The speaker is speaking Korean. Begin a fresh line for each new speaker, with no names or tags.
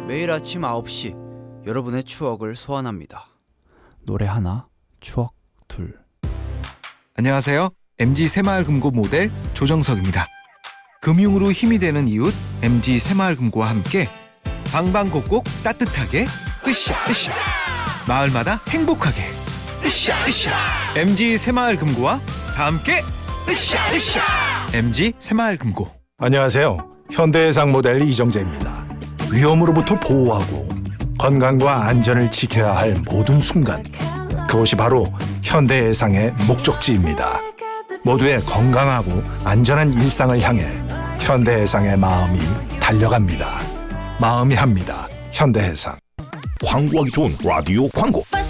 매일 아침 9시 여러분의 추억을 소환합니다.
노래 하나, 추억 둘.
안녕하세요. MG 새마을금고 모델 조정석입니다. 금융으로 힘이 되는 이웃 MG 새마을금고와 함께 방방곡곡 따뜻하게 으쌰으쌰, 마을마다 행복하게 으쌰으쌰. MG 새마을금고와 다 함께 으쌰으쌰. MG 새마을금고.
안녕하세요. 현대해상 모델 이정재입니다. 위험으로부터 보호하고 건강과 안전을 지켜야 할 모든 순간, 그것이 바로 현대해상의 목적지입니다. 모두의 건강하고 안전한 일상을 향해 현대해상의 마음이 달려갑니다. 마음이 합니다. 현대해상.
광고하기 좋은 라디오 광고.